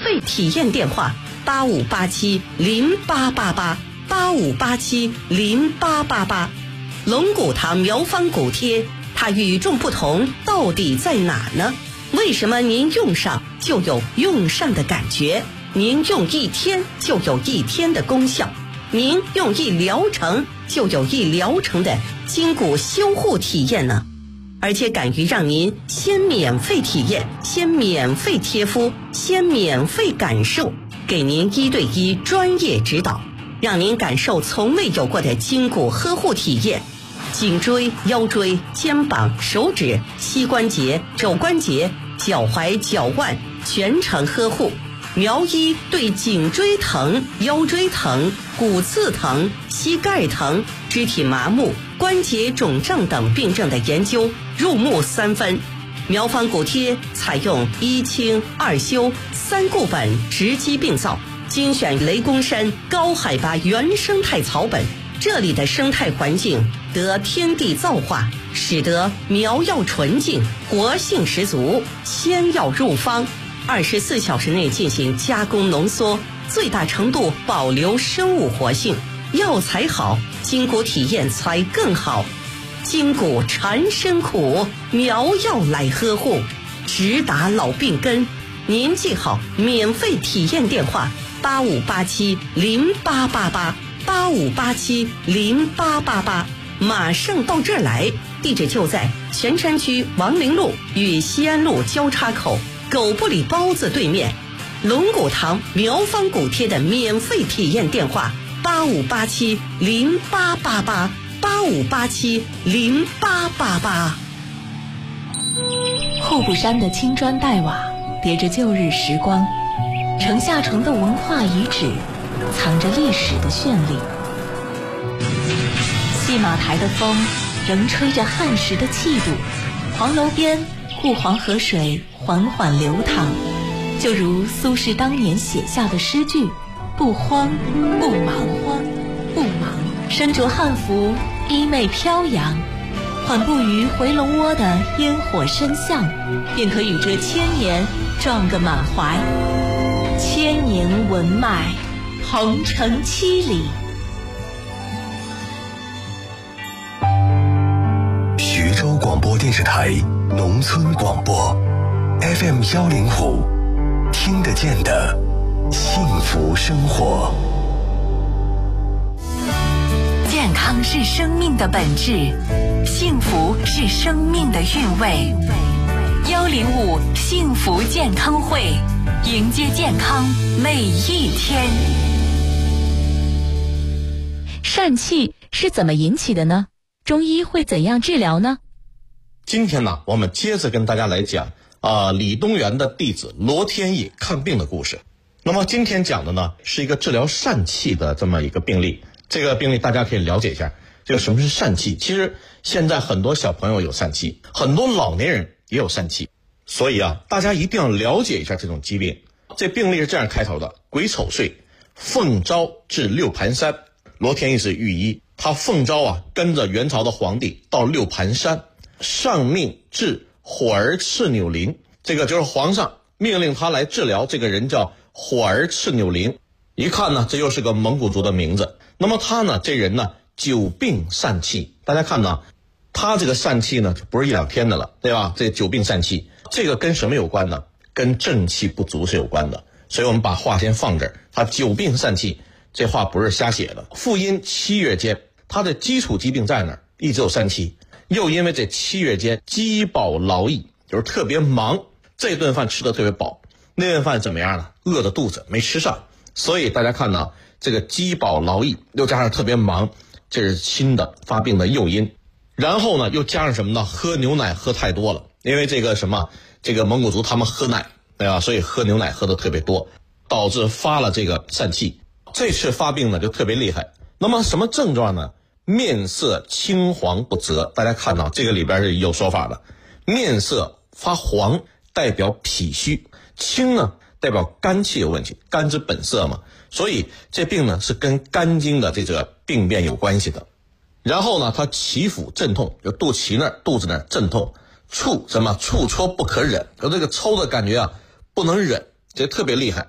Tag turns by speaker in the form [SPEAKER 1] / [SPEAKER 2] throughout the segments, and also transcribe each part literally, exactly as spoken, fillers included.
[SPEAKER 1] 费体验电话八五八七零八八八八五八七零八八八。龙骨堂苗方骨贴，它与众不同到底在哪呢？为什么您用上就有用上的感觉？您用一天就有一天的功效，您用一疗程就有一疗程的筋骨修护体验呢？而且敢于让您先免费体验，先免费贴敷，先免费感受，给您一对一专业指导，让您感受从未有过的筋骨呵护体验。颈椎、腰椎、肩膀、手指、膝关节、肘关节、脚踝、脚腕全程呵护。苗医对颈椎疼、腰椎疼、骨刺疼、膝盖疼、肢体麻木、关节肿胀等病症的研究入木三分。苗方骨贴采用一清二修三固本直击病灶，精选雷公山高海拔原生态草本，这里的生态环境得天地造化，使得苗药纯净，活性十足，仙药入方，二十四小时内进行加工浓缩，最大程度保留生物活性。药材好，筋骨体验才更好。筋骨缠身苦，苗药来呵护，直达老病根。您记好免费体验电话八五八七零八八八八五八七零八八八，马上到这儿来。地址就在泉山区王陵路与西安路交叉口狗不理包子对面。龙骨堂苗方骨贴的免费体验电话八五八七零八八八八五八七零八八八。
[SPEAKER 2] 户部山的青砖黛瓦叠着旧日时光，城下城的文化遗址藏着历史的绚丽。戏马台的风仍吹着汉时的气度，黄楼边护黄河水缓缓流淌，就如苏轼当年写下的诗句：不慌不忙，慌不忙，身着汉服，衣袂飘扬，缓步于回龙窝的烟火深巷，便可与这千年撞个满怀。千年文脉，鹏程七里。
[SPEAKER 3] 徐州广播电视台农村广播 F M 幺零五，听得见的幸福生活。
[SPEAKER 4] 健康是生命的本质，幸福是生命的韵味。幺零五幸福健康会，迎接健康每一天。
[SPEAKER 2] 疝气是怎么引起的呢？中医会怎样治疗呢？
[SPEAKER 5] 今天呢，我们接着跟大家来讲啊、呃，李东垣的弟子罗天乙看病的故事。那么今天讲的呢，是一个治疗疝气的这么一个病例。这个病例大家可以了解一下，这个什么是疝气？其实现在很多小朋友有疝气，很多老年人也有疝气，所以啊，大家一定要了解一下这种疾病。这病例是这样开头的：癸丑岁，奉诏至六盘山。罗天乙是御医，他奉诏啊，跟着元朝的皇帝到六盘山，上命治火儿赤扭铃。这个就是皇上命令他来治疗，这个人叫火儿赤扭铃。一看呢，这又是个蒙古族的名字。那么他呢，这人呢，久病疝气。大家看呢，他这个疝气呢，就不是一两天的了，对吧？这久病疝气，这个跟什么有关呢？跟正气不足是有关的。所以我们把话先放这儿，他久病疝气，这话不是瞎写的。复因七月间，他的基础疾病在哪儿？一直有疝气，又因为这七月间饥饱劳役，就是特别忙，这顿饭吃的特别饱，那顿饭怎么样呢？饿的肚子没吃上。所以大家看呢，这个饥饱劳役又加上特别忙，这是新的发病的诱因。然后呢，又加上什么呢？喝牛奶喝太多了，因为这个什么，这个蒙古族他们喝奶，对吧？所以喝牛奶喝的特别多，导致发了这个疝气。这次发病呢就特别厉害。那么什么症状呢？面色青黄不泽。大家看到这个里边是有说法的，面色发黄代表脾虚，青呢代表肝气有问题，肝之本色嘛，所以这病呢是跟肝经的这个病变有关系的。然后呢，他脐腹阵痛，就肚脐那儿、肚子那儿阵痛，触什么触戳不可忍，有这个抽的感觉啊，不能忍，这特别厉害。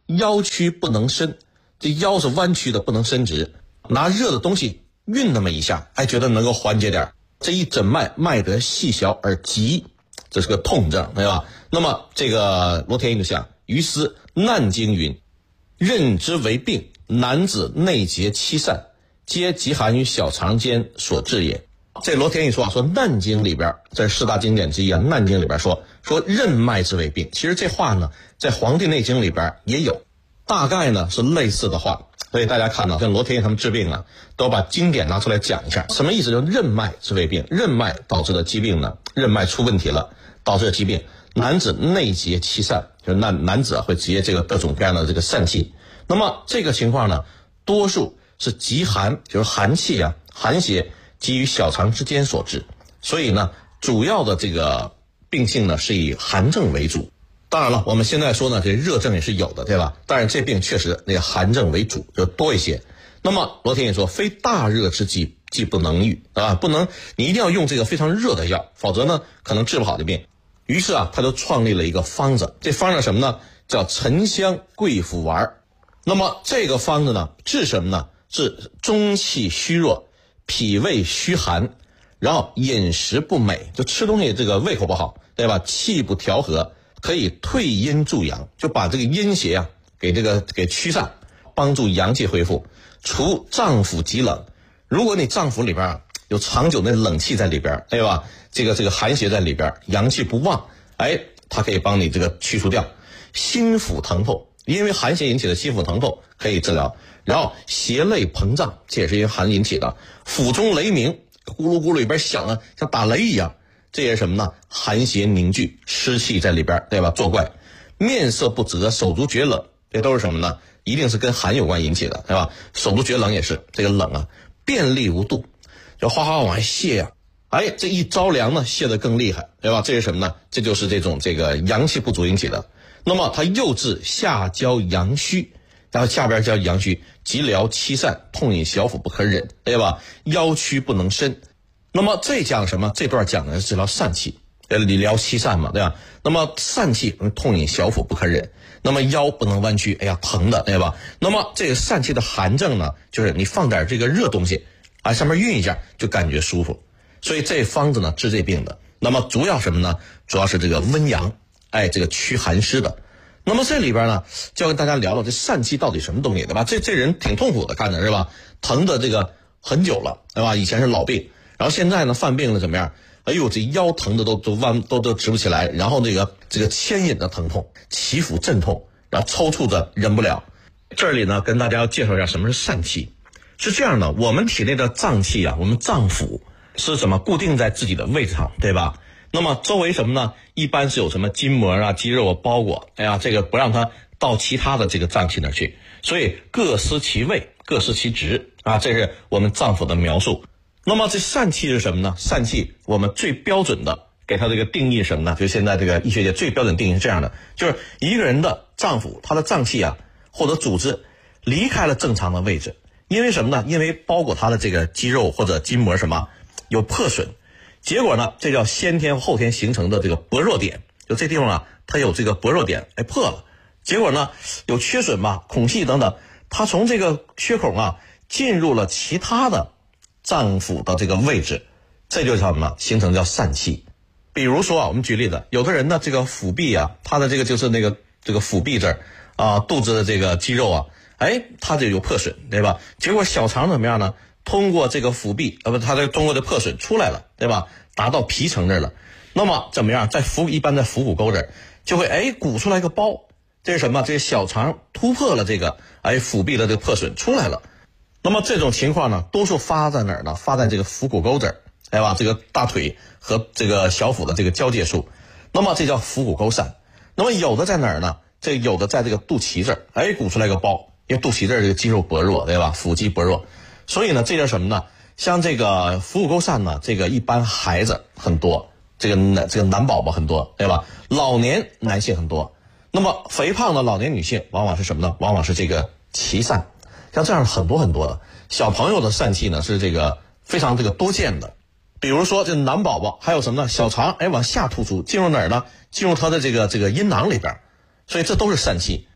[SPEAKER 5] 腰曲不能伸，这腰是弯曲的，不能伸直，拿热的东西运那么一下，哎，觉得能够缓解点。这一诊脉，脉得细小而急，这是个痛症，对吧？那么这个罗天益就想，于斯难经云，任之为病，男子内结七疝，皆极寒于小肠间所致也。这罗天益说啊，说难经里边，这四大经典之一啊，难经里边说说任脉之为病。其实这话呢，在《黄帝内经》里边也有，大概呢是类似的话。所以大家看到，像罗天益他们治病啊，都把经典拿出来讲一下，什么意思？就是任脉之为病，任脉导致的疾病呢，任脉出问题了，导致的疾病。男子内结七疝，就是男男子啊会结这个各种各样的这个疝气。那么这个情况呢，多数是极寒，就是寒气啊，寒邪基于小肠之间所致。所以呢，主要的这个病性呢是以寒症为主。当然了，我们现在说呢，这热症也是有的，对吧？但是这病确实那个寒症为主，就多一些。那么罗天益说，非大热之疾，既不能愈啊，不能，你一定要用这个非常热的药，否则呢，可能治不好的病。于是啊，他就创立了一个方子，这方子什么呢？叫沉香桂附丸。那么这个方子呢，治什么呢？治中气虚弱、脾胃虚寒，然后饮食不美，就吃东西这个胃口不好，对吧？气不调和。可以退阴助阳，就把这个阴邪啊给这个给驱散，帮助阳气恢复，除脏腑极冷。如果你脏腑里边啊有长久的冷气在里边，对吧？这个这个寒邪在里边，阳气不旺，哎，它可以帮你这个去除掉。心腹疼痛，因为寒邪引起的心腹疼痛可以治疗。然后胁肋膨胀，这也是因为寒引起的。腹中雷鸣，咕噜咕噜里边响啊，像打雷一样。这也是什么呢？寒邪凝聚，湿气在里边，对吧？作怪，面色不泽，手足厥冷，这都是什么呢？一定是跟寒有关引起的，对吧？手足厥冷也是这个冷啊，便利无度，就哗哗往外泄呀、啊，哎，这一着凉呢，泄得更厉害，对吧？这是什么呢？这就是这种这个阳气不足引起的。那么它又治下焦阳虚，然后下边叫阳虚，急疗七疝，痛饮小腹不可忍，对吧？腰曲不能伸。那么这讲什么？这段讲的是治疗疝气，呃，理疗七疝嘛，对吧？那么疝气痛饮小腹不可忍，那么腰不能弯曲，哎呀，疼的，对吧？那么这个疝气的寒症呢，就是你放点这个热东西啊，上面晕一下就感觉舒服。所以这方子呢治这病的，那么主要什么呢？主要是这个温阳，哎，这个驱寒湿的。那么这里边呢，就要跟大家聊聊这疝气到底什么东西，对吧？这这人挺痛苦的，看着是吧？疼的这个很久了，对吧？以前是老病。然后现在呢，犯病了怎么样？哎呦，这腰疼的都都弯都都直不起来，然后这个这个牵引的疼痛，起伏阵痛，然后抽搐的忍不了。这里呢，跟大家要介绍一下什么是疝气。是这样的，我们体内的脏气啊，我们脏腑是什么？固定在自己的位置上，对吧？那么周围什么呢？一般是有什么筋膜啊、肌肉啊包裹，哎呀，这个不让它到其他的这个脏器那儿去，所以各司其位，各司其职啊，这是我们脏腑的描述。那么这疝气是什么呢？疝气我们最标准的给它这个定义是什么呢？就现在这个医学界最标准定义是这样的，就是一个人的脏腑，他的脏器啊或者组织离开了正常的位置，因为什么呢？因为包裹他的这个肌肉或者筋膜什么有破损，结果呢，这叫先天后天形成的这个薄弱点，就这地方啊它有这个薄弱点，哎破了，结果呢有缺损嘛，孔隙等等，它从这个缺口啊进入了其他的脏腑的这个位置，这就叫什么？形成叫疝气。比如说啊，我们举例子，有的人呢，这个腹壁啊，他的这个就是那个这个腹壁这儿啊，肚子的这个肌肉啊，哎，它就有破损，对吧？结果小肠怎么样呢？通过这个腹壁，呃不，它这通过这破损出来了，对吧？达到皮层这儿了，那么怎么样？在腹一般在腹股沟这儿就会哎鼓出来一个包，这是什么？这是小肠突破了这个哎腹壁的这个破损出来了。那么这种情况呢，多数发在哪儿呢？发在这个腹股沟这儿，对吧？这个大腿和这个小腹的这个交界处，那么这叫腹股沟疝。那么有的在哪儿呢？这有的在这个肚脐这儿，哎，鼓出来个包，因为肚脐这儿这个肌肉薄弱，对吧？腹肌薄弱，所以呢，这叫什么呢？像这个腹股沟疝呢，这个一般孩子很多，这个男这个男宝宝很多，对吧？老年男性很多，那么肥胖的老年女性往往是什么呢？往往是这个脐疝。像这样很多很多的小朋友的疝气呢，是这个非常这个多见的。比如说这男宝宝还有什么呢？小肠哎往下突出，进入哪儿呢？进入他的这个这个阴囊里边，所以这都是疝气。